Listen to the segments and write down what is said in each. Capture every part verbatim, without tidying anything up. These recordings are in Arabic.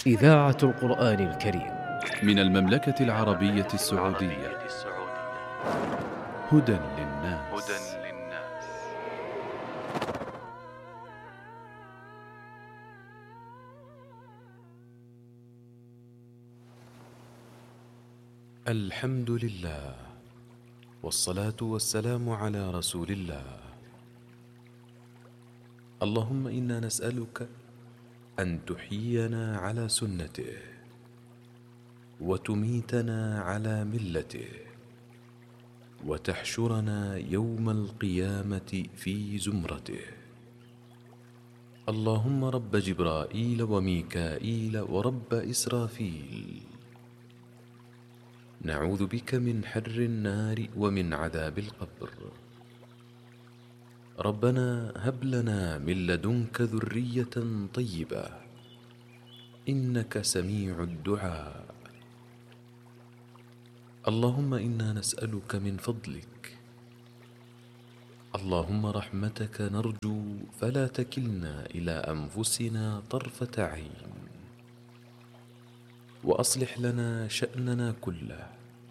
إذاعة القرآن الكريم من المملكة العربية السعودية. هدى للناس. الحمد لله، والصلاة والسلام على رسول الله. اللهم إنا نسألك أن تحيينا على سنته وتميتنا على ملته وتحشرنا يوم القيامة في زمرته. اللهم رب جبرائيل وميكائيل ورب إسرافيل، نعوذ بك من حر النار ومن عذاب القبر. ربنا هب لنا من لدنك ذرية طيبة إنك سميع الدعاء. اللهم إنا نسألك من فضلك، اللهم رحمتك نرجو فلا تكلنا إلى أنفسنا طرفة عين، وأصلح لنا شأننا كله،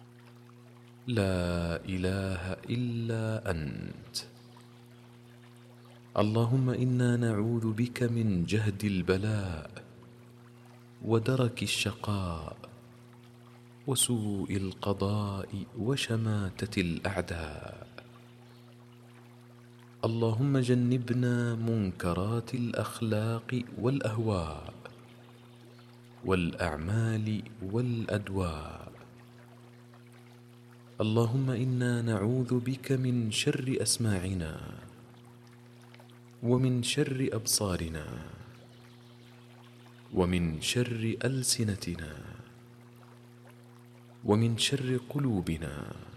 لا إله إلا أنت. اللهم إنا نعوذ بك من جهد البلاء ودرك الشقاء وسوء القضاء وشماتة الأعداء. اللهم جنبنا منكرات الأخلاق والأهواء والأعمال والأدواء. اللهم إنا نعوذ بك من شر أسماعنا ومن شر أبصارنا ومن شر ألسنتنا ومن شر قلوبنا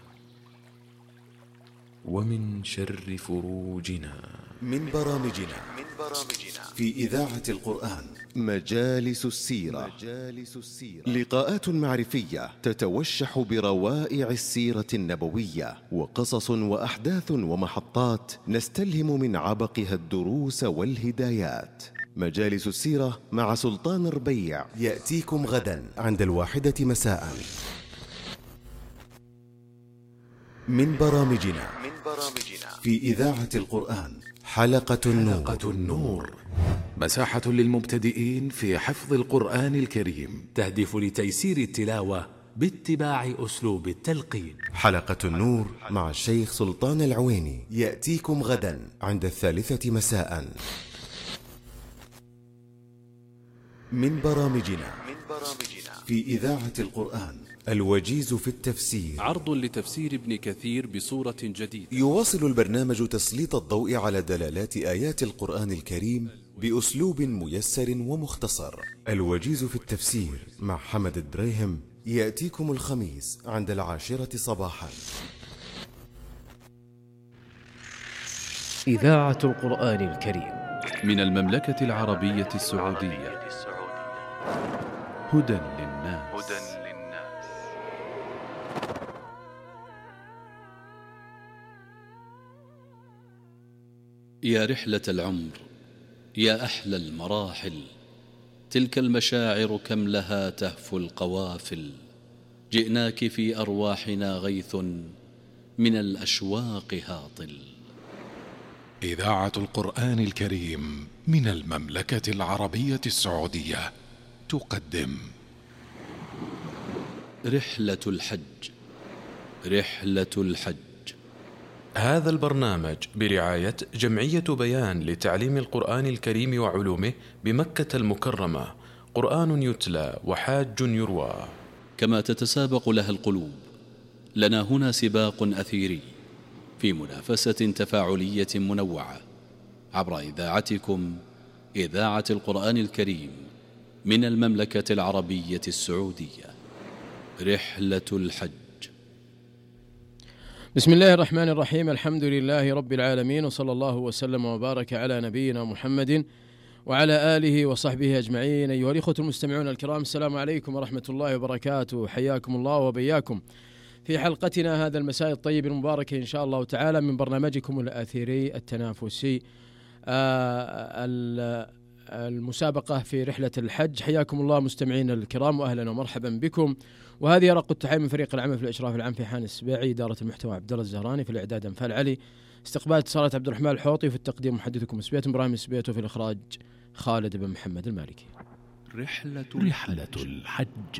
ومن شر فروجنا. من برامجنا في إذاعة القرآن مجالس السيرة. لقاءات معرفية تتوشح بروائع السيرة النبوية وقصص وأحداث ومحطات نستلهم من عبقها الدروس والهدايات. مجالس السيرة مع سلطان ربيع يأتيكم غدا عند الواحدة مساء. من برامجنا في إذاعة القرآن حلقة النور, حلقة النور. مساحة للمبتدئين في حفظ القرآن الكريم، تهدف لتيسير التلاوة باتباع أسلوب التلقين. حلقة النور مع الشيخ سلطان العويني يأتيكم غدا عند الثالثة مساء. من برامجنا في إذاعة القرآن الوجيز في التفسير، عرض لتفسير ابن كثير بصورة جديدة. يواصل البرنامج تسليط الضوء على دلالات آيات القرآن الكريم بأسلوب ميسر ومختصر. الوجيز في التفسير مع حمد الدريهم يأتيكم الخميس عند العاشرة صباحا. إذاعة القرآن الكريم من المملكة العربية السعودية. هدى للناس. يا رحلة العمر، يا أحلى المراحل، تلك المشاعر كم لها تهفو القوافل. جئناك في أرواحنا غيث من الأشواق هاطل. إذاعة القرآن الكريم من المملكة العربية السعودية تقدم رحلة الحج. رحلة الحج. هذا البرنامج برعاية جمعية بيان لتعليم القرآن الكريم وعلومه بمكة المكرمة. قرآن يتلى وحاج يروى. كما تتسابق لها القلوب، لنا هنا سباق أثيري في منافسة تفاعلية منوعة عبر إذاعتكم إذاعة القرآن الكريم من المملكة العربية السعودية. رحلة الحج. بسم الله الرحمن الرحيم. الحمد لله رب العالمين، وصلى الله وسلم وبارك على نبينا محمد وعلى آله وصحبه أجمعين. أيها الإخوة المستمعون الكرام، السلام عليكم ورحمة الله وبركاته. حياكم الله وبياكم في حلقتنا هذا المساء الطيب المبارك إن شاء الله تعالى من برنامجكم الأثيري التنافسي المسابقة في رحلة الحج. حياكم الله مستمعين الكرام وأهلا ومرحبا بكم. وهذه رق التحية من فريق العمل في الإشراف العام في حان السباعي، إدارة المحتوى عبد الله الزهراني، في الإعداد أنفال علي، استقبال اتصالات عبد الرحمن الحوطي، في التقديم محدثكم سبيت إبراهيم سبيت، وفي الإخراج خالد بن محمد المالكي. رحلة رحلة الحج.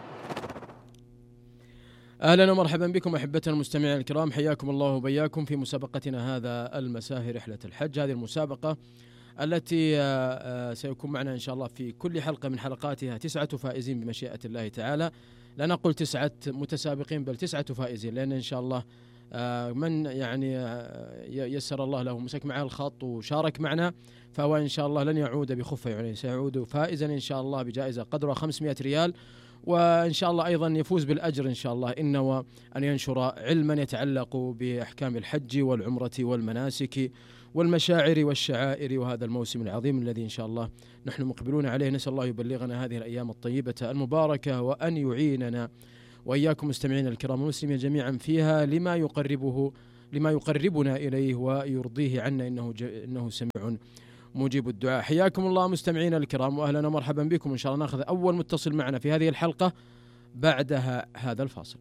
أهلا ومرحبا بكم أحبتنا المستمعين الكرام، حياكم الله وبياكم في مسابقتنا هذا المساء في رحلة الحج. هذه المسابقة التي سيكون معنا إن شاء الله في كل حلقة من حلقاتها تسعة فائزين بمشيئة الله تعالى. لا نقول تسعة متسابقين بل تسعة فائزين، لأن إن شاء الله من يعني يسر الله له مسك معه الخط وشارك معنا فهو إن شاء الله لن يعود بخفة، يعني سيعود فائزا إن شاء الله بجائزة قدرها خمسمائة ريال، وإن شاء الله أيضا يفوز بالأجر إن شاء الله إن نوى أن ينشر علما يتعلق بأحكام الحج والعمرة والمناسك والمشاعر والشعائر، وهذا الموسم العظيم الذي إن شاء الله نحن مقبلون عليه. نسأل الله يبلغنا هذه الأيام الطيبة المباركة، وأن يعيننا وإياكم مستمعين الكرام المسلمين جميعا فيها لما يقربه لما يقربنا إليه ويرضيه عنا، إنه إنه سميع مجيب الدعاء. حياكم الله مستمعين الكرام وأهلا ومرحبا بكم. إن شاء الله نأخذ أول متصل معنا في هذه الحلقة بعدها هذا الفاصل.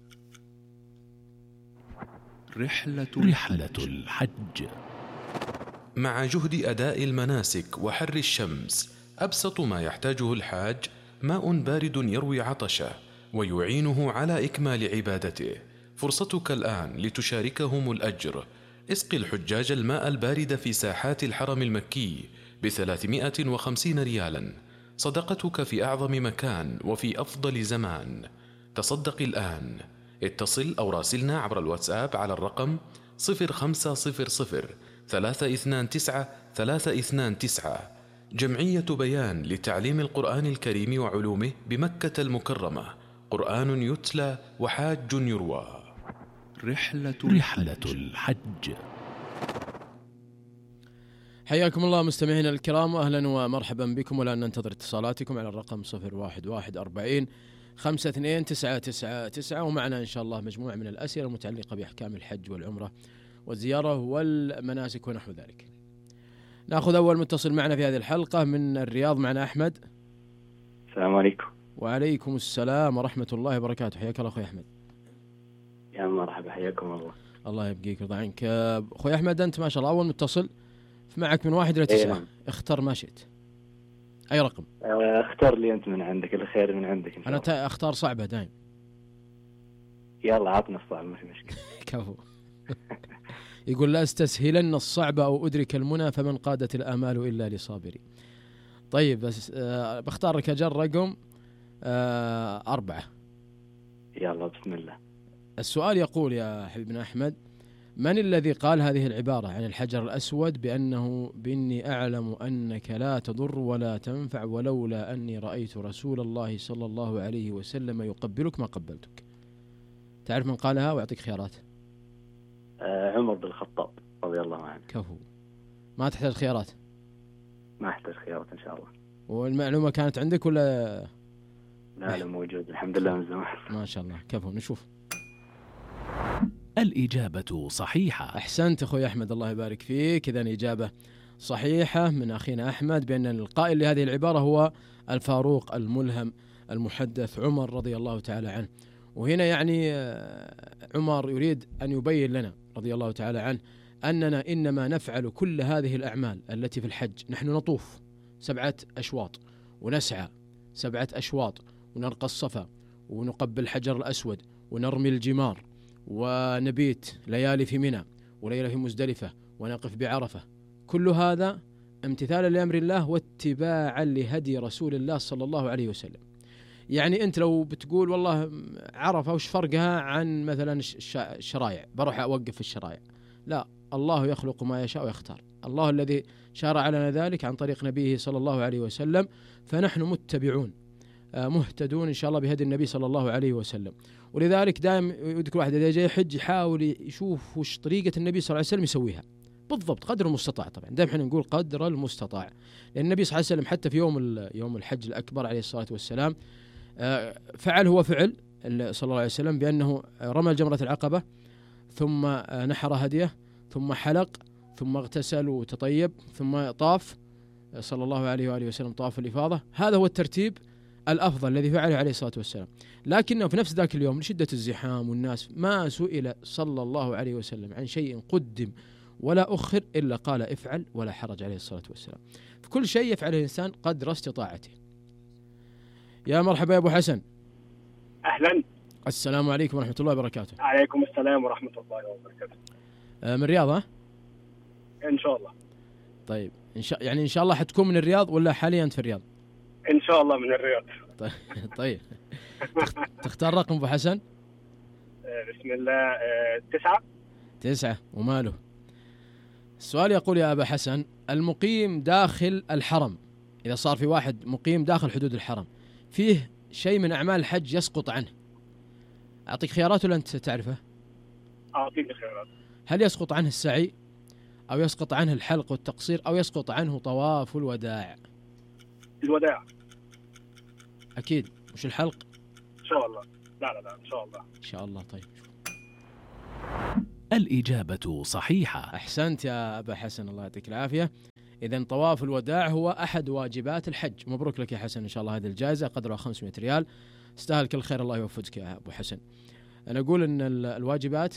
رحلة رحلة الحج. مع جهد أداء المناسك وحر الشمس، أبسط ما يحتاجه الحاج ماء بارد يروي عطشه ويعينه على إكمال عبادته. فرصتك الآن لتشاركهم الأجر. اسق الحجاج الماء البارد في ساحات الحرم المكي بثلاثمائة وخمسين ريالا، صدقتك في أعظم مكان وفي أفضل زمان. تصدق الآن. اتصل أو راسلنا عبر الواتساب على الرقم صفر خمسة صفر صفر ثلاثة اثنان تسعة ثلاثة اثنان تسعة. جمعية بيان لتعليم القرآن الكريم وعلومه بمكة المكرمة، قرآن يتلى وحاج يروى. رحلة رحلة الحج. حياكم الله مستمعينا الكرام وأهلا ومرحبا بكم، والآن ننتظر اتصالاتكم على الرقم صفر واحد واحد أربعين خمسة اثنين تسعة تسعة تسعة، ومعنا إن شاء الله مجموعة من الأسئلة المتعلقة بأحكام الحج والعمرة والزيارة والمناسك ونحو ذلك. نأخذ أول متصل معنا في هذه الحلقة من الرياض. معنا أحمد. السلام عليكم. وعليكم السلام ورحمة الله وبركاته. حياك الله أخوي أحمد. يا مرحبا، حياكم الله. الله يبقيك يرضى عنك. أخوي أحمد أنت ما شاء الله أول متصل، معك من واحد إلى تسعة. أيه. اختر ما شئت، أي رقم؟ اختار لي أنت من عندك، الخير من عندك. أنا تا أختار صعبة دائم. يلا عطنا الصعب ما في مشكلة. كفو. يقول لا استسهلن الصعب أو أدرك المنى فمن قادت الآمال إلا لصابري. طيب بس آه بختار لك أجر رقم آه أربعة. يلا بسم الله. السؤال يقول يا حبيبنا أحمد: من الذي قال هذه العبارة عن الحجر الأسود بأنه بإني أعلم أنك لا تضر ولا تنفع ولولا أني رأيت رسول الله صلى الله عليه وسلم يقبلك ما قبلتك؟ تعرف من قالها ويعطيك خيارات؟ آه عمر بن الخطاب رضي الله عنه. كفو. ما تحتاج خيارات؟ ما أحتاج خيارات إن شاء الله. والمعلومة كانت عندك ولا؟ لا لا موجود الحمد لله من زمان. ما شاء الله. كفو. نشوف. الإجابة صحيحة. أحسنت أخوي أحمد، الله يبارك فيك. إذن إجابة صحيحة من أخينا أحمد بأن القائل لهذه العبارة هو الفاروق الملهم المحدث عمر رضي الله تعالى عنه. وهنا يعني عمر يريد أن يبين لنا رضي الله تعالى عنه أننا إنما نفعل كل هذه الأعمال التي في الحج. نحن نطوف سبعة أشواط ونسعى سبعة أشواط ونرقى الصفا ونقبل الحجر الأسود ونرمي الجمار ونبيت ليالي في منى وليلة في مزدلفة ونقف بعرفة. كل هذا امتثالا لأمر الله واتباعا لهدي رسول الله صلى الله عليه وسلم. يعني أنت لو بتقول والله عرفة وش فرقها عن مثلا الشرايع، بروح أوقف في الشرايع، لا، الله يخلق ما يشاء ويختار. الله الذي شرع لنا ذلك عن طريق نبيه صلى الله عليه وسلم، فنحن متبعون مهتدون إن شاء الله بهدي النبي صلى الله عليه وسلم. ولذلك دائما يذكر واحد إذا جاي يحج يحاول يشوف وش طريقة النبي صلى الله عليه وسلم يسويها بالضبط قدر المستطاع. طبعا دائما احنا نقول قدر المستطاع، لأن النبي صلى الله عليه وسلم حتى في يوم يوم الحج الأكبر عليه الصلاة والسلام فعل هو فعل صلى الله عليه وسلم بأنه رمى جمرة العقبة ثم نحر هديه ثم حلق ثم اغتسل وتطيب ثم طاف صلى الله عليه وآله وسلم طواف الإفاضة. هذا هو الترتيب الأفضل الذي فعله عليه الصلاة والسلام. لكنه في نفس ذاك اليوم لشدة الزحام والناس ما سئل صلى الله عليه وسلم عن شيء قدم ولا أخر إلا قال افعل ولا حرج عليه الصلاة والسلام. في كل شيء يفعله الإنسان قدر استطاعته. يا مرحبا يا أبو حسن. أهلا. السلام عليكم ورحمة الله وبركاته. عليكم السلام ورحمة الله وبركاته. من الرياض ها؟ إن شاء الله. طيب إن شاء يعني إن شاء الله حتكون من الرياض ولا حاليا أنت في الرياض؟ إن شاء الله من الرياض. طيب طيب تختار رقم أبو حسن؟ بسم الله. تسعة. تسعة وماله. السؤال يقول يا أبا حسن: المقيم داخل الحرم، إذا صار في واحد مقيم داخل حدود الحرم فيه شيء من أعمال الحج يسقط عنه، أعطيك خيارات ولا أنت تعرفه؟ أعطيني خيارات. هل يسقط عنه السعي، أو يسقط عنه الحلق والتقصير، أو يسقط عنه طواف الوداع؟ الوداع. أكيد مش الحلق؟ إن شاء الله. لا لا لا إن شاء الله. إن شاء الله. طيب الإجابة صحيحة. أحسنت يا أبا حسن، الله يعطيك العافية. إذن طواف الوداع هو أحد واجبات الحج. مبروك لك يا حسن، إن شاء الله هذه الجائزة قدرها خمسمائة ريال، استاهل كل خير، الله يوفقك يا أبو حسن. أنا أقول أن الواجبات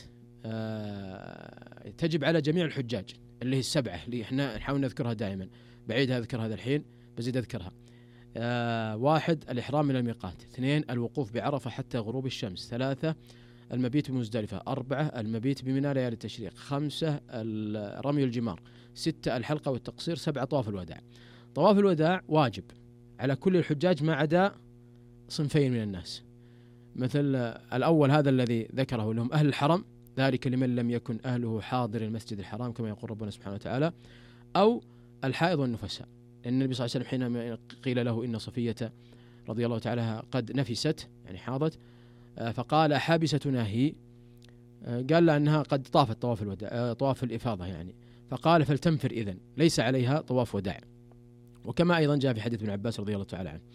تجب على جميع الحجاج، اللي هي السبعة اللي إحنا نحاول نذكرها دائما، بعيدها أذكر هذا الحين بزيد أذكرها. واحد الإحرام من الميقات، اثنين الوقوف بعرفة حتى غروب الشمس، ثلاثة المبيت بمزدلفة، أربعة المبيت بمنى ليالي التشريق، خمسة رمي الجمار، ستة الحلقة والتقصير، سبعة طواف الوداع. طواف الوداع واجب على كل الحجاج ما عدا صنفين من الناس، مثل الأول هذا الذي ذكره لهم أهل الحرم، ذلك لمن لم يكن أهله حاضر المسجد الحرام كما يقول ربنا سبحانه وتعالى، أو الحائض والنفساء، لأن النبي صلى الله عليه وسلم حينما قيل له إن صفية رضي الله تعالى قد نفست يعني حاضت، فقال حابستنا هي، قال لها أنها قد طافت طواف الوداع طواف الإفاضة يعني، فقال فلتنفر إذن ليس عليها طواف وداع. وكما أيضا جاء في حديث ابن عباس رضي الله تعالى عنه،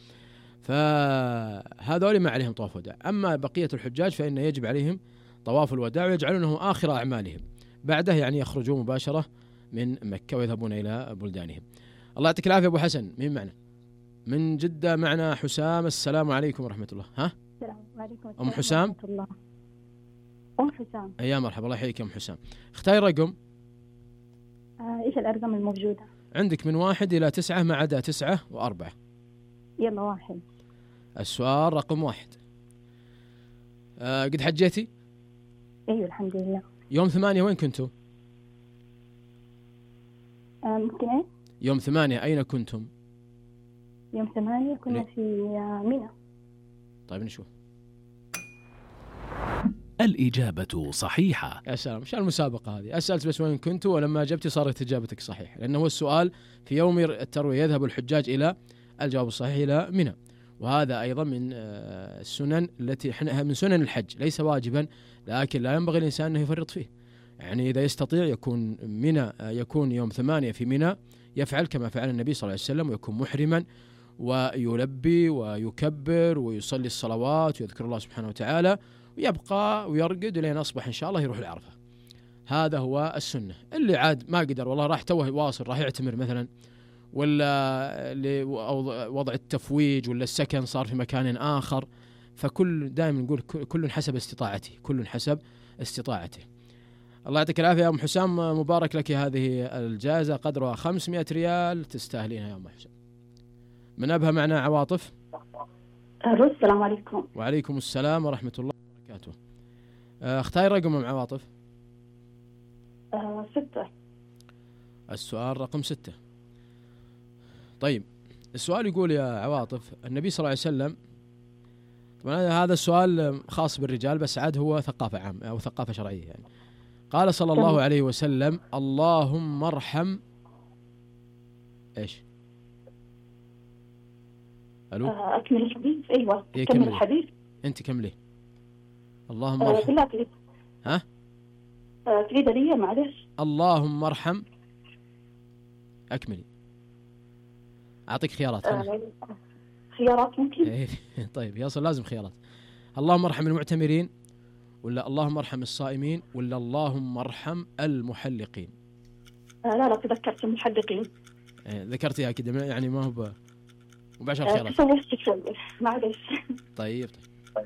فهذول ما عليهم طواف وداع. أما بقية الحجاج فإن يجب عليهم طواف الوداع، ويجعلونه آخر أعمالهم، بعده يعني يخرجون مباشرة من مكة ويذهبون إلى بلدانهم. الله يعطيك العافية أبو حسن. مين معنا؟ من جدة معنا حسام. السلام عليكم ورحمة الله. ها؟ السلام عليكم. أم حسام. ورحمة الله. أم حسام. يا مرحبا، الله يحييك يا أم حسام. اختاري رقم. آه، إيش الأرقام الموجودة؟ عندك من واحد إلى تسعة ما عدا تسعة وأربعة. يلا واحد. السؤال رقم واحد. آه قد حجيتي؟ أيوة الحمد لله. يوم ثمانية وين كنتوا؟ آه ممكن إيه؟ يوم ثمانية أين كنتم؟ يوم ثمانية كنا ليه؟ في منى. طيب نشوف. الإجابة صحيحة. يا سلام، مش المسابقة هذه، أسألت بس وين كنتوا ولما أجبتي صارت إجابتك صحيحة، لأنه هو السؤال في يوم التروية يذهب الحجاج إلى الجواب الصحيح إلى منى، وهذا أيضا من السنن التي احنا من سنن الحج، ليس واجبا لكن لا ينبغي الإنسان أنه يفرط فيه. يعني إذا يستطيع يكون منى يكون يوم ثمانية في منى يفعل كما فعل النبي صلى الله عليه وسلم، ويكون محرما ويلبي ويكبر ويصلي الصلوات ويذكر الله سبحانه وتعالى، ويبقى ويرقد لين أصبح إن شاء الله يروح العرفة. هذا هو السنة. اللي عاد ما قدر والله راح توه واصل راح يعتمر مثلا، ولا لوضع التفويج ولا السكن صار في مكان آخر، فكل دائما نقول كل حسب استطاعته، كل حسب استطاعته. الله يعطيك العافية يا أم حسام، مبارك لك هذه الجائزة قدرها خمسمائة ريال، تستاهلينها يا أم حسام. من أبها معنا عواطف. السلام عليكم. وعليكم السلام ورحمة الله وبركاته. اختاري رقم أم عواطف. آه ستة. السؤال رقم ستة. طيب السؤال يقول يا عواطف، النبي صلى الله عليه وسلم، طبعا هذا السؤال خاص بالرجال بس عاد هو ثقافة عامة أو ثقافة شرعية يعني. قال صلى الله عليه وسلم اللهم ارحم ايش؟ الو آه اكمل الحديث. ايوه إيه كمل كملي. الحديث. انت كملي. اللهم آه ارحم. لا تريد. ها؟ آه تريد لي معلش. اللهم ارحم. اكملي. اعطيك خيارات. آه خيارات ممكن. إيه طيب يصل لازم خيارات. اللهم ارحم المعتمرين، ولا اللهم ارحم الصائمين، ولا اللهم ارحم المحلقين؟ آه لا لا تذكرت المحلقين. إيه ذكرتيها كده يعني ما هو ب... وبعشر آه، خيارات. تسوست شوي معلش. طيب طيب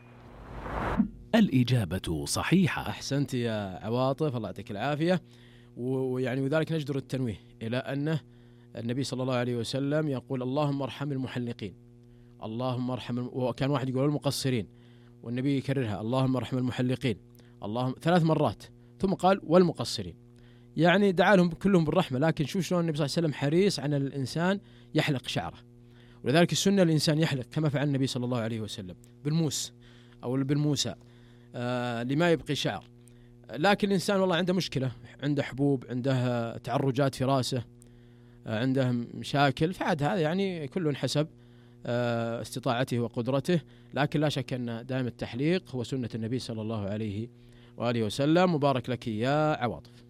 الإجابة صحيحة. أحسنت يا عواطف، الله يعطيك العافية. ويعني وذلك نجدر التنويه إلى أنه النبي صلى الله عليه وسلم يقول اللهم ارحم المحلقين، اللهم ارحم الم... وكان واحد يقول المقصرين، والنبي يكررها اللهم ارحم المحلقين اللهم ثلاث مرات، ثم قال والمقصرين، يعني دعا لهم كلهم بالرحمة. لكن شوف شلون النبي صلى الله عليه وسلم حريص على الإنسان يحلق شعره، ولذلك السنة الإنسان يحلق كما فعل النبي صلى الله عليه وسلم بالموس أو بالموسى آه لما يبقي شعر. لكن الإنسان والله عنده مشكلة، عنده حبوب، عنده تعرجات في راسه، آه عنده مشاكل، فعد هذا يعني كل حسب آه استطاعته وقدرته. لكن لا شك أن دائم التحليق هو سنة النبي صلى الله عليه وآله وسلم. مبارك لك يا عواطف.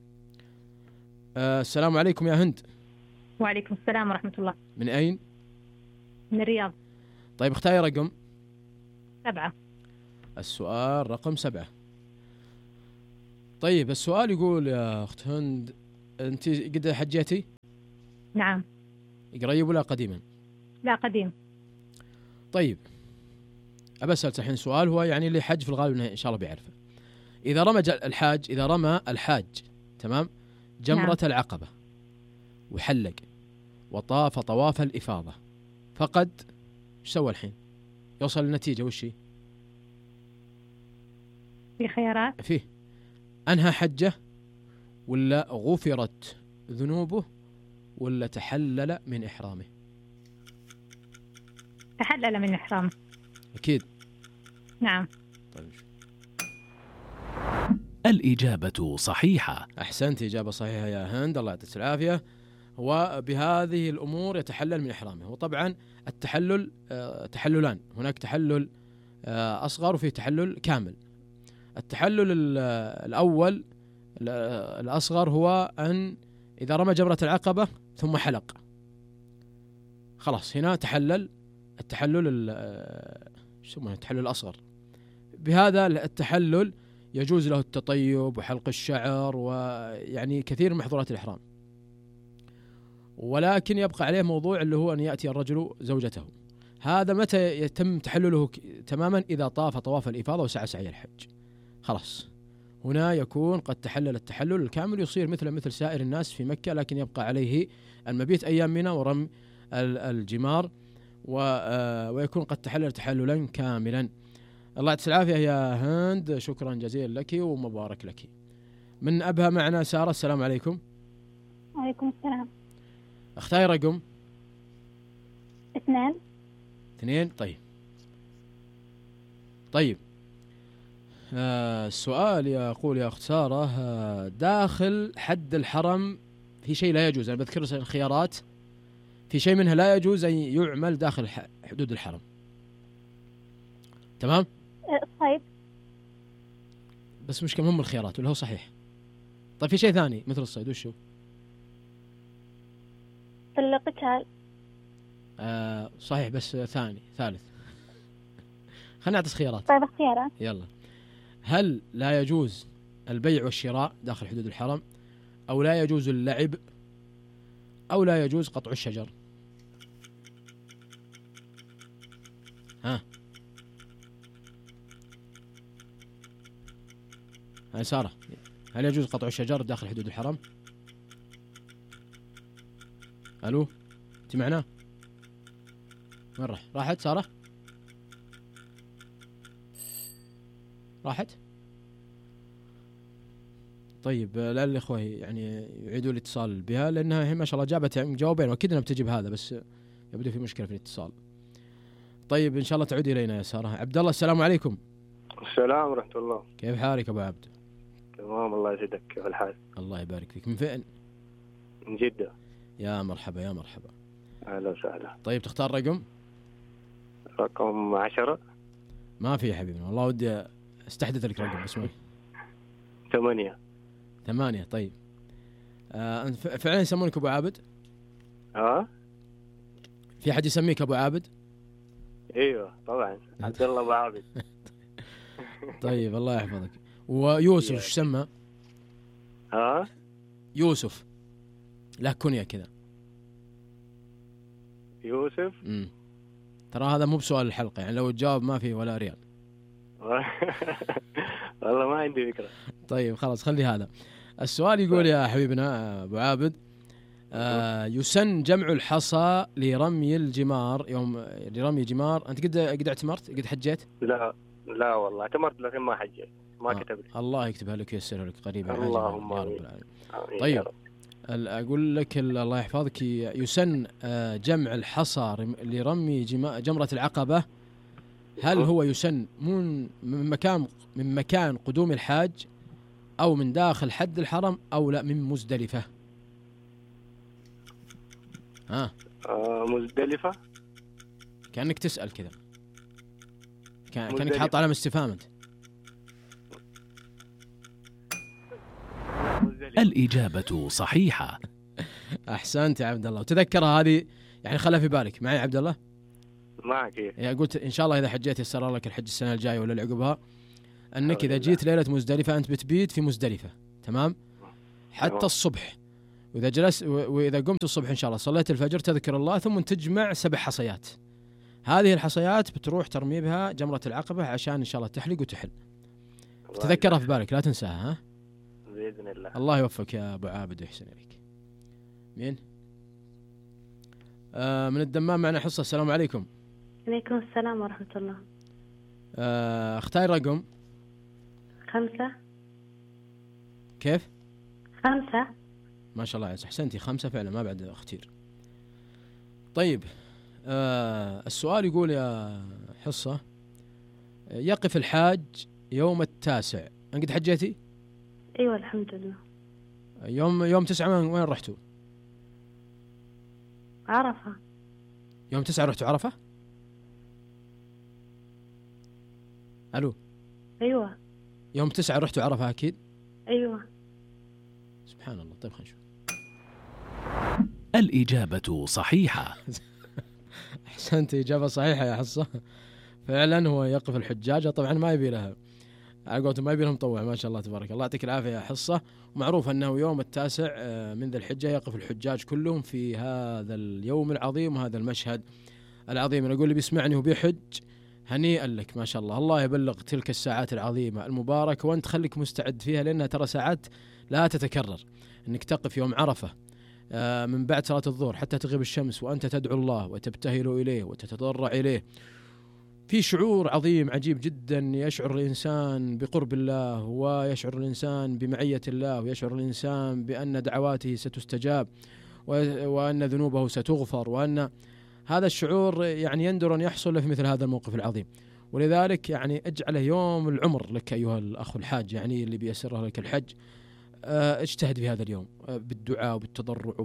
آه السلام عليكم يا هند. وعليكم السلام ورحمة الله. من أين؟ من الرياض. طيب اختاري رقم سبعة. السؤال رقم سبعة. طيب السؤال يقول يا أخت هند، أنت قد حجيتي؟ نعم. قريب ولا قديما؟ لا قديم. طيب أبسأل الحين سؤال هو يعني اللي حج في الغالب إن شاء الله بيعرفه. إذا رمى الحاج إذا رمى الحاج تمام جمرة نعم. العقبة وحلق وطاف طواف الإفاضة، فقد ايش سوى الحين؟ يوصل للنتيجة وش هي؟ في خيارات؟ فيه أنهى حجه ولا غفرت ذنوبه ولا تحلل من إحرامه؟ تحلل من إحرامه. أكيد. نعم. طيب. الإجابة صحيحة. أحسنت، إجابة صحيحة يا هند، الله يعطيك العافية. وبهذه الأمور يتحلل من إحرامه. وطبعا التحلل تحللان، هناك تحلل أصغر وفيه تحلل كامل. التحلل الأول الأصغر هو أن إذا رمى جمرة العقبة ثم حلق، خلاص هنا تحلل التحلل يسمونه التحلل الأصغر. بهذا التحلل يجوز له التطيب وحلق الشعر ويعني كثير من محظورات الإحرام، ولكن يبقى عليه موضوع اللي هو أن يأتي الرجل زوجته. هذا متى يتم تحلله تماما؟ إذا طاف طواف الإفاضة وسعى سعي الحج، خلاص هنا يكون قد تحلل التحلل الكامل، يصير مثل مثل سائر الناس في مكة، لكن يبقى عليه المبيت أيام منى ورمي الجمار ويكون قد تحلل تحللا كاملا. الله يعطيك العافية يا هند، شكرا جزيلا لك ومبارك لك. من أبها معنا سارة. السلام عليكم. وعليكم السلام. اختاري رقم اثنين. اثنين. طيب طيب آه السؤال يقول يا أخت سارة، آه داخل حد الحرم في شيء لا يجوز، أنا بذكر الخيارات، في شيء منها لا يجوز أن يعمل داخل حدود الحرم، تمام؟ طيب بس مش كم هم الخيارات ولا هو صحيح؟ طيب في شيء ثاني مثل الصيد وشو؟ القتال. آه صحيح بس ثاني ثالث. خلينا نعطي خيارات. طيب اختيارات. يلا. هل لا يجوز البيع والشراء داخل حدود الحرم، أو لا يجوز اللعب، أو لا يجوز قطع الشجر؟ ها هاي سارة، هل يجوز قطع الشجر داخل حدود الحرم؟ ألو أنت معنا؟ وين راح؟ راحت سارة؟ راحت؟ طيب لا الإخوة يعني يعيدوا الاتصال بها، لأنها هي ما شاء الله جابت جوابين وأكيد أنها بتجيب هذا، بس يبدو في مشكلة في الاتصال. طيب إن شاء الله تعودي إلينا يا سارة. عبد الله السلام عليكم. السلام ورحمة الله. كيف حالك أبو عبد؟ تمام الله يسعدك، كيف الحال؟ الله يبارك فيك. من فين؟ من جدة. يا مرحبا يا مرحبا. أهلا وسهلا. طيب تختار رقم؟ رقم عشرة. ما في يا حبيبي، والله ودي استحدث لك رقم اسمه ثمانية. ثمانية. طيب آه فعلا يسمونك أبو عابد؟ ها؟ في أحد يسميك أبو عابد؟ ايوه طبعا، عبد الله ابو عابد. طيب الله يحفظك. ويوسف ايش سمى؟ ها؟ يوسف له كنية كذا. يوسف. امم ترى هذا مو بسؤال الحلقة، يعني لو تجاوب ما فيه ولا ريال. والله ما عندي فكرة. طيب خلاص خلي هذا السؤال. يقول يا حبيبنا أبو عابد، آه يسن جمع الحصى لرمي الجمار يوم لرمي جمار. أنت قد قد اعتمرت؟ قد حجيت؟ لا لا والله اعتمرت لكن ما حجيت، ما آه. كتب لي. الله يكتبها لك وييسرها لك قريبا اللهم يا رب آمين. العالمين. طيب أقول لك الله يحفظك، يسن جمع الحصى لرمي جمرة العقبة. هل هو يسن من مكان من مكان قدوم الحاج، أو من داخل حد الحرم، أو لا من مزدلفة؟ ها آه مزدلفة. كأنك تسأل كذا، كان كأنك حاط علامة استفهام أنت. الإجابة صحيحة. أحسنت يا عبد الله، وتذكرها هذه يعني خلها في بالك. معي يا عبد الله؟ معك إيه؟ يعني قلت إن شاء الله إذا حجيت يسر لك الحج السنة الجاية ولا اللي عقبها، أنك إذا جيت ليلة مزدلفة أنت بتبيت في مزدلفة، تمام؟ حتى الصبح، وإذا جلس وإذا قمت الصبح إن شاء الله صليت الفجر تذكر الله، ثم تجمع سبع حصيات. هذه الحصيات بتروح ترمي بها جمرة العقبة عشان إن شاء الله تحلق وتحل. تذكرها في بالك لا تنساها. ها بإذن الله. الله يوفقك يا أبو عابد ويحسن إليك. مين؟ آه من الدمام معنا حصة. السلام عليكم. عليكم السلام ورحمة الله. آه اختاري رقم. خمسة. كيف؟ خمسة. ما شاء الله عز أحسنتي، خمسة فعلا ما بعد اختير. طيب آه السؤال يقول يا حصة، يقف الحاج يوم التاسع. أنت قد حجيتي؟ أيوة الحمد لله. يوم يوم تسعة وين رحتوا؟ عرفة. يوم تسعة رحتوا عرفة؟ ألو. أيوة. يوم تسعة رحتوا عرفة أكيد؟ أيوة. سبحان الله. طيب خلينا نشوف. الإجابة صحيحة. أحسنت، إجابة صحيحة يا حصة. فعلا هو يقف الحجاج، طبعا ما يبي لها على قولتهم ما يبي لهم مطوع. ما شاء الله تبارك الله، يعطيك العافية يا حصة. ومعروف أنه يوم التاسع من ذي الحجة يقف الحجاج كلهم في هذا اليوم العظيم وهذا المشهد العظيم. أنا أقول اللي بيسمعني وبيحج هنيئا لك، ما شاء الله. الله يبلغ تلك الساعات العظيمة المباركة، وأنت خليك مستعد فيها، لأنها ترى ساعات لا تتكرر. أنك تقف يوم عرفة من بعد صلاة الظهر حتى تغيب الشمس وأنت تدعو الله وتبتهل إليه وتتضرع إليه، في شعور عظيم عجيب جدا. يشعر الإنسان بقرب الله، ويشعر الإنسان بمعية الله، ويشعر الإنسان بأن دعواته ستستجاب، وأن ذنوبه ستغفر، وأن هذا الشعور يعني يندر أن يحصل في مثل هذا الموقف العظيم. ولذلك يعني اجعله يوم العمر لك أيها الأخ الحاج، يعني اللي بيسره لك الحج. اجتهد في هذا اليوم بالدعاء وبالتضرع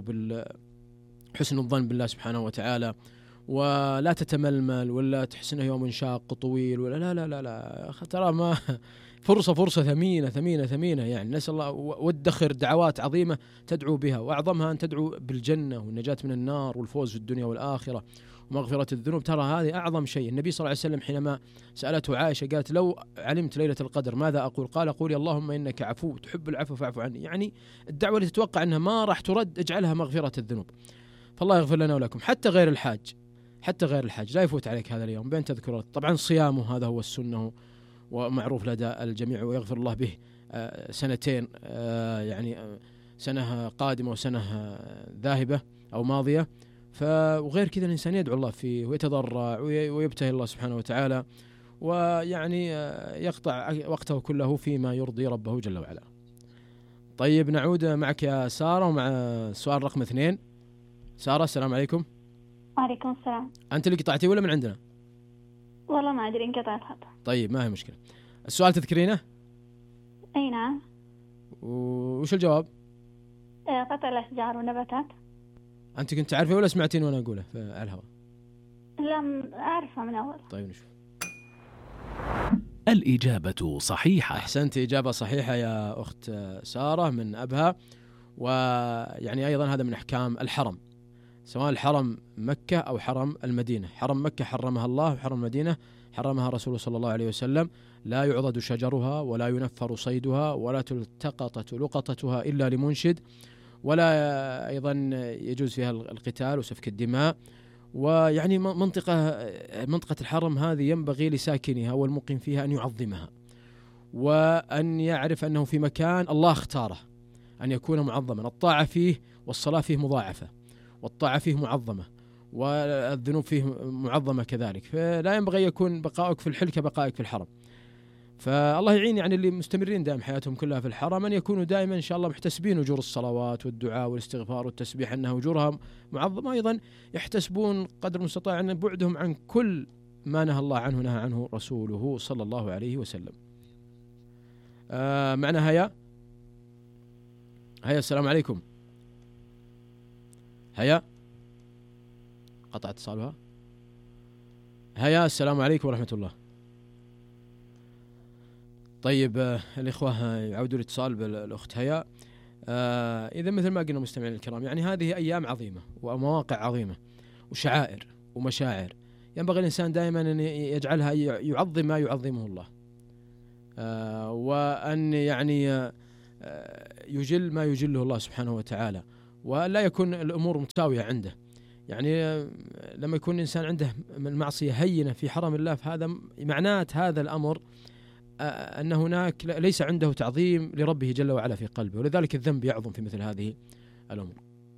وبالحسن الظن بالله سبحانه وتعالى، ولا تتململ ولا تحسنه يوم شاق طويل ولا لا لا لا لا ترى ما فرصة فرصة ثمينة ثمينة ثمينة. يعني نسأل الله، وادخر دعوات عظيمة تدعو بها، وأعظمها أن تدعو بالجنة والنجاة من النار والفوز في الدنيا والآخرة ومغفرة الذنوب. ترى هذه أعظم شيء. النبي صلى الله عليه وسلم حينما سألته عائشة قالت لو علمت ليلة القدر ماذا أقول؟ قال قولي اللهم إنك عفو تحب العفو فاعف عني. يعني الدعوة اللي تتوقع أنها ما راح ترد اجعلها مغفرة الذنوب. فالله يغفر لنا ولكم. حتى غير الحاج حتى غير الحاج لا يفوت عليك هذا اليوم بين تذكره. طبعا صيامه هذا هو السنة ومعروف لدى الجميع، ويغفر الله به سنتين، يعني سنة قادمة وسنة ذاهبة أو ماضية. فغير كذا الإنسان يدعو الله فيه ويتضرع ويبتهل الله سبحانه وتعالى، ويعني يقطع وقته كله فيما يرضي ربه جل وعلا. طيب نعود معك يا سارة ومع السؤال رقم اثنين. سارة السلام عليكم. وعليكم السلام. أنت اللي قطعتي ولا من عندنا؟ والله ما أدري انقطع الخط. طيب ما هي مشكلة. السؤال تذكرينه؟ أي نعم. وش الجواب؟ قطع الأشجار والنباتات. أنت كنت تعرفي ولا سمعتين وأنا أقوله على الهواء؟ لا أعرفه من أول. طيب نشوف. الإجابة صحيحة. أحسنت، إجابة صحيحة يا أخت سارة من أبها. ويعني أيضا هذا من أحكام الحرم، سواء الحرم مكة أو حرم المدينة. حرم مكة حرمها الله، وحرم المدينة حرمها رسوله صلى الله عليه وسلم. لا يعضد شجرها ولا ينفر صيدها ولا تلتقط لقطتها إلا لمنشد، ولا أيضا يجوز فيها القتال وسفك الدماء، ويعني منطقة منطقة الحرم هذه ينبغي لساكنها والمقيم فيها أن يعظمها، وأن يعرف أنه في مكان الله اختاره أن يكون معظما، الطاعة فيه والصلاة فيه مضاعفة، والطاعة فيه معظمة، والذنوب فيه معظمة كذلك، فلا ينبغي يكون بقائك في الحل كبقائك في الحرم. فالله يعين يعني اللي مستمرين دائم حياتهم كلها في الحرم أن يكونوا دائما إن شاء الله محتسبين أجور الصلوات والدعاء والاستغفار والتسبيح أنها أجورها معظمة، أيضا يحتسبون قدر المستطاع أن بعدهم عن كل ما نهى الله عنه نهى عنه رسوله صلى الله عليه وسلم. آه معنا هيا. هيا السلام عليكم. هيا قطع اتصالها. هيا السلام عليكم ورحمة الله. طيب آه الإخوة يعودوا الاتصال بالأخت هيا. آه إذا مثل ما قلنا مستمعين الكرام، يعني هذه أيام عظيمة ومواقع عظيمة وشعائر ومشاعر، ينبغي الإنسان دائما أن يجعلها يعظم ما يعظمه الله، آه وأن يعني آه يجل ما يجله الله سبحانه وتعالى، ولا يكون الأمور متساوية عنده. يعني لما يكون الإنسان عنده المعصية هينة في حرم الله، فهذا معناه هذا الأمر أن هناك ليس عنده تعظيم لربه جل وعلا في قلبه، ولذلك الذنب يعظم في مثل هذه الأمور.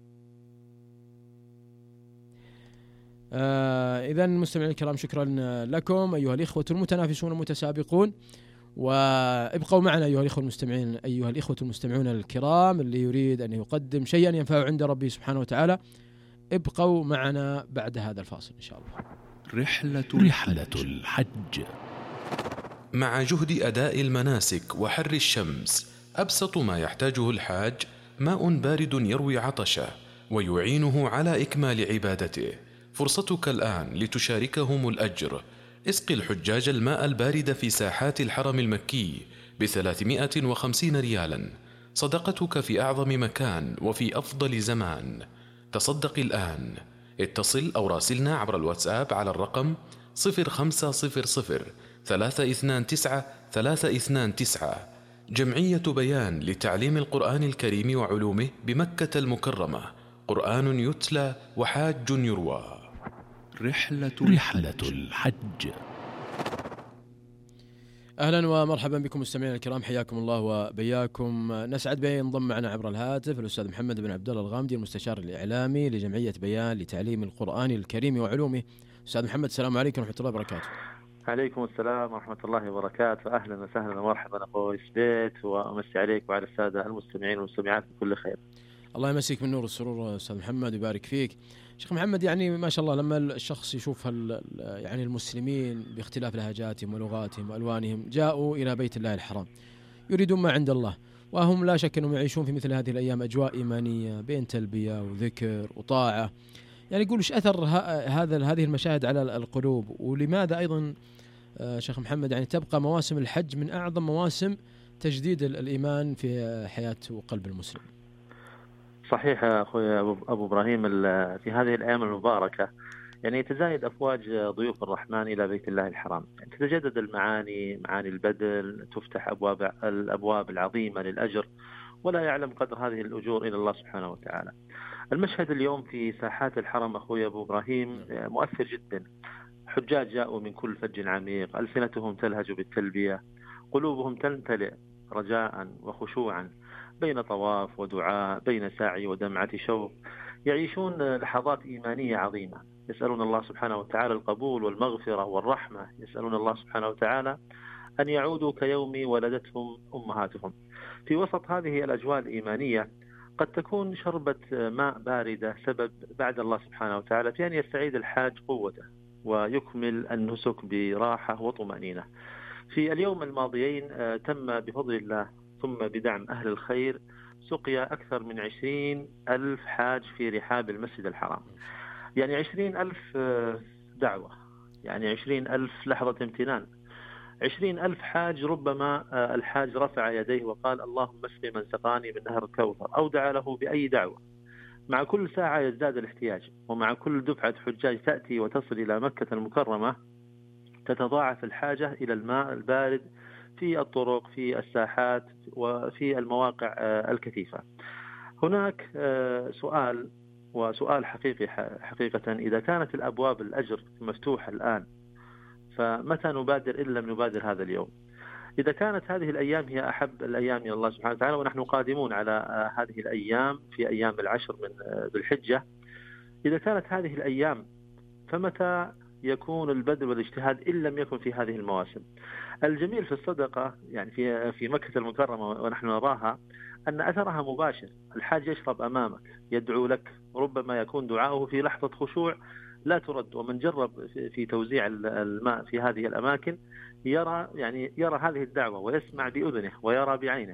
آه إذن مستمعين الكرام، شكرا لكم أيها الإخوة المتنافسون المتسابقون، وابقوا معنا أيها الإخوة المستمعين أيها الإخوة المستمعون الكرام، اللي يريد أن يقدم شيئا ينفع عند ربه سبحانه وتعالى ابقوا معنا بعد هذا الفاصل إن شاء الله. رحلة, رحلة الحج. مع جهد أداء المناسك وحر الشمس، أبسط ما يحتاجه الحاج ماء بارد يروي عطشه ويعينه على إكمال عبادته. فرصتك الآن لتشاركهم الأجر. اسق الحجاج الماء البارد في ساحات الحرم المكي بثلاثمائة وخمسين ريالا، صدقتك في أعظم مكان وفي أفضل زمان. تصدق الآن. اتصل أو راسلنا عبر الواتساب على الرقم صفر خمسة صفر صفر ثلاثة اثنان تسعة ثلاثة اثنان تسعة. جمعية بيان لتعليم القرآن الكريم وعلومه بمكة المكرمة. قرآن يتلى وحاج يروى. رحلة, رحلة الحج. أهلا ومرحبا بكم مستمعينا الكرام، حياكم الله وبياكم. نسعد بأن ينضم معنا عبر الهاتف الأستاذ محمد بن عبد الله الغامدي، المستشار الإعلامي لجمعية بيان لتعليم القرآن الكريم وعلومه. أستاذ محمد السلام عليكم ورحمة الله وبركاته. عليكم السلام ورحمة الله وبركاته. أهلا وسهلا ومرحبا أخوي سبيت، وأمسي عليك وعلى السادة المستمعين والمستمعات بكل خير. الله يمسيك من نور السرور أستاذ محمد ويبارك فيك. شيخ محمد، يعني ما شاء الله لما الشخص يشوف يعني المسلمين باختلاف لهجاتهم ولغاتهم وألوانهم جاءوا إلى بيت الله الحرام يريدون ما عند الله، وهم لا شك أنهم يعيشون في مثل هذه الأيام أجواء إيمانية بين تلبية وذكر وطاعة، يعني يقول إيش أثر هذا هذه المشاهد على القلوب، ولماذا أيضا شيخ محمد يعني تبقى مواسم الحج من أعظم مواسم تجديد الإيمان في حياة وقلب المسلم؟ صحيح أخوي أبو إبراهيم، في هذه الأيام المباركة يعني يتزايد أفواج ضيوف الرحمن إلى بيت الله الحرام، يعني تتجدد المعاني، معاني البذل، تفتح أبواب الأبواب العظيمة للأجر، ولا يعلم قدر هذه الأجور إلى الله سبحانه وتعالى. المشهد اليوم في ساحات الحرم أخوي أبو إبراهيم مؤثر جدا. حجاج جاءوا من كل فج عميق، ألسنتهم تلهج بالتلبية، قلوبهم تمتلئ رجاء وخشوعا بين طواف ودعاء، بين سعي ودمعة شوق، يعيشون لحظات إيمانية عظيمة، يسألون الله سبحانه وتعالى القبول والمغفرة والرحمة، يسألون الله سبحانه وتعالى أن يعودوا كيوم ولدتهم أمهاتهم. في وسط هذه الأجواء الإيمانية قد تكون شربة ماء باردة سبب بعد الله سبحانه وتعالى في أن يستعيد الحاج قوته ويكمل النسك براحة وطمأنينة. في اليوم الماضيين تم بفضل الله ثم بدعم أهل الخير سقيا أكثر من عشرين ألف حاج في رحاب المسجد الحرام، يعني عشرين ألف دعوة، يعني عشرين ألف لحظة امتنان، عشرين ألف حاج. ربما الحاج رفع يديه وقال اللهم اسقي من سقاني من نهر الكوثر، أو دعا له بأي دعوة. مع كل ساعة يزداد الاحتياج، ومع كل دفعة حجاج تأتي وتصل إلى مكة المكرمة تتضاعف الحاجة إلى الماء البارد في الطرق، في الساحات، وفي المواقع الكثيفة. هناك سؤال وسؤال حقيقي حقيقة، إذا كانت الأبواب الأجر مفتوحة الآن فمتى نبادر إن لم نبادر هذا اليوم؟ إذا كانت هذه الأيام هي أحب الأيام إلى الله سبحانه وتعالى، ونحن قادمون على هذه الأيام في أيام العشر من ذي الحجة، إذا كانت هذه الأيام فمتى يكون البذل والاجتهاد إن لم يكن في هذه المواسم؟ الجميل في الصدقة يعني في في مكة المكرمة ونحن نراها أن أثرها مباشر. الحاج يشرب أمامك، يدعو لك، ربما يكون دعاؤه في لحظة خشوع لا ترد. ومن جرب في توزيع الماء في هذه الأماكن يرى يعني يرى هذه الدعوة ويسمع بأذنه ويرى بعينه.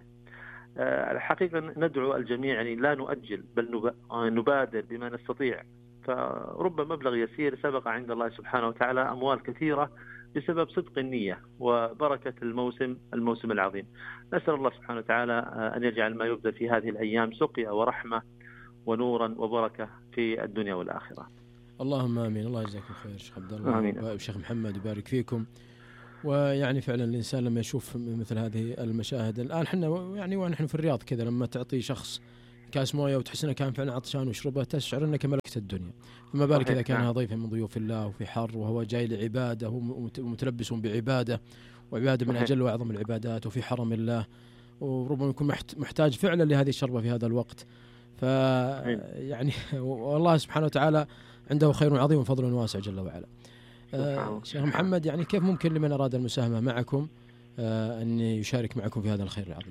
الحقيقة ندعو الجميع يعني لا نؤجل بل نبادر بما نستطيع. فرب مبلغ يسير سبق عند الله سبحانه وتعالى أموال كثيرة بسبب صدق النية وبركة الموسم الموسم العظيم. نسأل الله سبحانه وتعالى أن يجعل ما يبذل في هذه الأيام سقيا ورحمة ونورا وبركة في الدنيا والآخرة. اللهم آمين. الله يجزاكم خير شيخ عبد الله. آمين. شيخ محمد يبارك فيكم. ويعني فعلا الإنسان لما يشوف مثل هذه المشاهد الآن احنا يعني ونحن في الرياض كذا، لما تعطي شخص كاس مويه وتحس انه كان فعلا عطشان ويشربه تشعر انك ملكت الدنيا، فما بالك اذا كان ضيفا من ضيوف الله وفي حر وهو جاي لعباده ومتلبس بعباده وعباده من اجل واعظم العبادات وفي حرم الله، وربما يكون محتاج فعلا لهذه الشربه في هذا الوقت. ف يعني والله سبحانه وتعالى عنده خير عظيم وفضل واسع جل وعلا. آه شيخ محمد، يعني كيف ممكن لمن اراد المساهمه معكم آه ان يشارك معكم في هذا الخير العظيم؟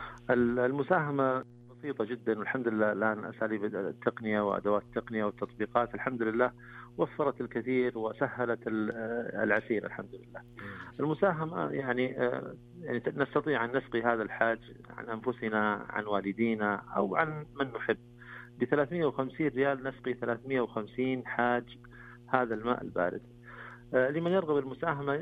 المساهمه بسيطة جدا، والحمد لله الآن أساليب التقنية وأدوات التقنية والتطبيقات الحمد لله وفرت الكثير وسهلت العسير الحمد لله. المساهمة يعني يعني نستطيع أن نسقي هذا الحاج عن أنفسنا، عن والدينا، أو عن من نحب. ب ثلاثمئة وخمسين ريال نسقي ثلاثمئة وخمسين حاج هذا الماء البارد. لمن يرغب المساهمة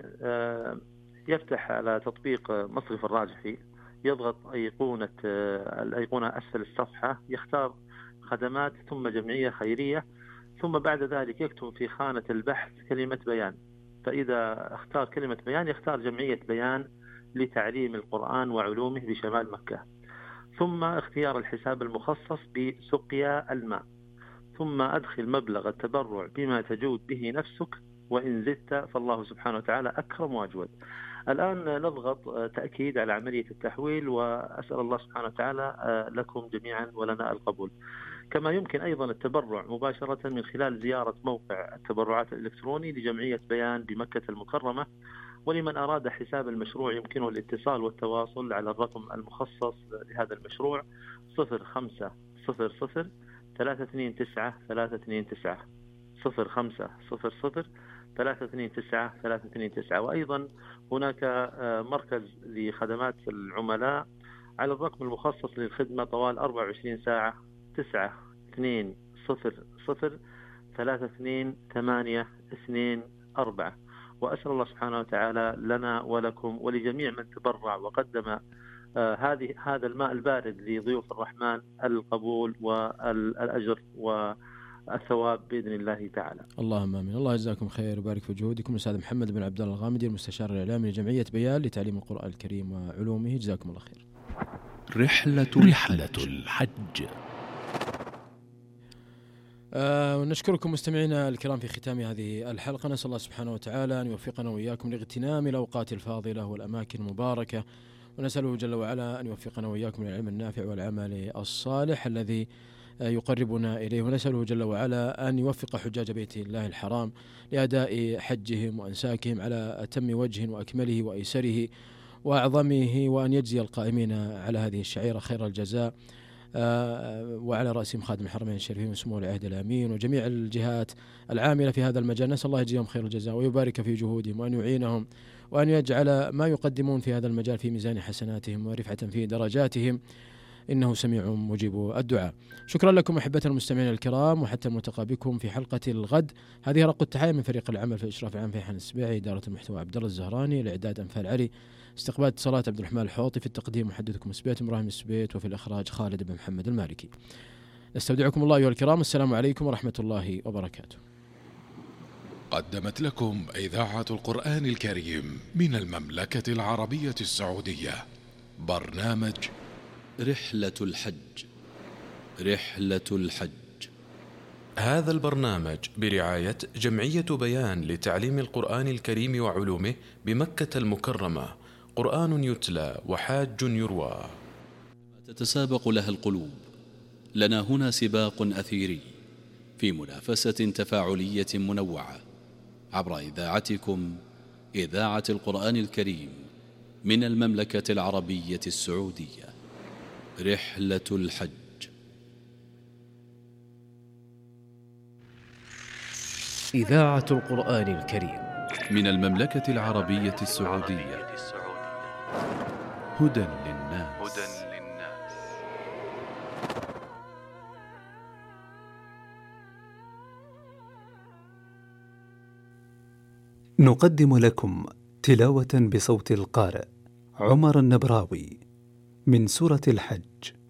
يفتح على تطبيق مصرف الراجحي، يضغط أيقونة الأيقونة أسفل الصفحة، يختار خدمات ثم جمعية خيرية، ثم بعد ذلك يكتب في خانة البحث كلمة بيان. فإذا اختار كلمة بيان يختار جمعية بيان لتعليم القرآن وعلومه بشمال مكة، ثم اختيار الحساب المخصص بسقيا الماء، ثم أدخل مبلغ التبرع بما تجود به نفسك، وإن زدت فالله سبحانه وتعالى أكرم وأجود. الآن نضغط تأكيد على عملية التحويل، وأسأل الله سبحانه وتعالى لكم جميعا ولنا القبول. كما يمكن أيضا التبرع مباشرة من خلال زيارة موقع التبرعات الإلكتروني لجمعية بيان بمكة المكرمة. ولمن أراد حساب المشروع يمكنه الاتصال والتواصل على الرقم المخصص لهذا المشروع صفر خمسة صفر صفر ثلاثة اثنين تسعة ثلاثة اثنين تسعة صفر خمسة صفر صفر ثلاثة اثنين تسعة ثلاثة اثنين تسعة. وأيضا هناك مركز لخدمات العملاء على الرقم المخصص للخدمة طوال أربعة وعشرين ساعة تسعة اثنين صفر صفر ثلاثة اثنين ثمانية اثنين أربعة. وأسأل الله سبحانه وتعالى لنا ولكم ولجميع من تبرع وقدم آه هذه هذا الماء البارد لضيوف الرحمن القبول والأجر والثواب بإذن الله تعالى. اللهم آمين. الله يجزاكم خير ويبارك في جهودكم. الأستاذ محمد بن عبد الله الغامدي المستشار الإعلامي لجمعية بيان لتعليم القرآن الكريم وعلومه، جزاكم الله خير. رحلة رحلة الحج. آه ونشكركم مستمعينا الكرام في ختام هذه الحلقة. نسأل الله سبحانه وتعالى أن يوفقنا وإياكم لاغتنام الأوقات الفاضلة والأماكن المباركة، ونسأله جل وعلا أن يوفقنا وإياكم للعلم النافع والعمل الصالح الذي يقربنا إليه، ونسأله جل وعلا أن يوفق حجاج بيت الله الحرام لأداء حجهم وأنساكهم على أتم وجه وأكمله وأيسره وأعظمه، وأن يجزي القائمين على هذه الشعيرة خير الجزاء، وعلى رأسهم خادم الحرمين الشريفين وسمو العهد الأمين وجميع الجهات العاملة في هذا المجال. نسأل الله يجزيهم خير الجزاء ويبارك في جهودهم وأن يعينهم وأن يجعل ما يقدمون في هذا المجال في ميزان حسناتهم ورفعة في درجاتهم، إنه سميع مجيب الدعاء. شكرا لكم أحبتنا المستمعين الكرام، وحتى الملتقى بكم في حلقة الغد. هذه رق التحية من فريق العمل في الإشراف العام فيحان السبيعي، إدارة المحتوى عبد الله الزهراني، الإعداد أنفال علي، استقبال اتصالات عبد الرحمن الحوطي، في التقديم محدثكم السبيت إبراهيم السبيت، وفي الإخراج خالد بن محمد المالكي. نستودعكم الله أيها الكرام، السلام عليكم ورحمة الله وبركاته. قدمت لكم إذاعة القرآن الكريم من المملكة العربية السعودية برنامج رحلة الحج. رحلة الحج هذا البرنامج برعاية جمعية بيان لتعليم القرآن الكريم وعلومه بمكة المكرمة. قرآن يتلى وحاج يروى. تتسابق لها القلوب. لنا هنا سباق أثيري في منافسة تفاعلية منوعة عبر إذاعتكم إذاعة القرآن الكريم من المملكة العربية السعودية. رحلة الحج. إذاعة القرآن الكريم من المملكة العربية السعودية. هدى للناس. نقدم لكم تلاوة بصوت القارئ عمر النبراوي من سورة الحج.